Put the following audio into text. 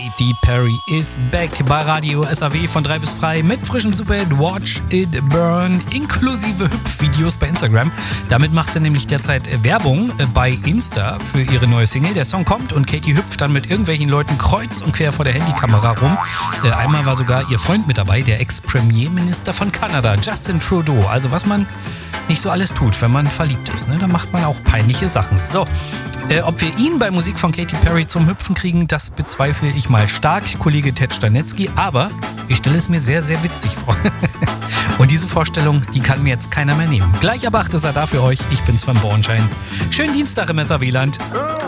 Katy Perry is back bei Radio SAW von 3 bis frei mit frischem Superhit Watch It Burn inklusive Hüpfvideos bei Instagram. Damit macht sie nämlich derzeit Werbung bei Insta für ihre neue Single. Der Song kommt und Katy hüpft dann mit irgendwelchen Leuten kreuz und quer vor der Handykamera rum. Einmal war sogar ihr Freund mit dabei, der Ex-Premierminister von Kanada, Justin Trudeau. Also was man nicht so alles tut, wenn man verliebt ist, ne? Da macht man auch peinliche Sachen. So, ob wir ihn bei Musik von Katy Perry zum Hüpfen kriegen, das bezweifle ich mal stark, Kollege Ted Stanetzky, aber ich stelle es mir sehr, sehr witzig vor. Und diese Vorstellung, die kann mir jetzt keiner mehr nehmen. Gleich ab 8 ist er da für euch. Ich bin Sven Bornschein. Schönen Dienstag im SAW-Land.